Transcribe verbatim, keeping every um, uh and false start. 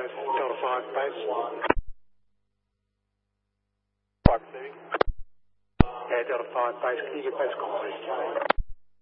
Delta five base. five thirty. Yeah, Delta five base. Can you get base call, please?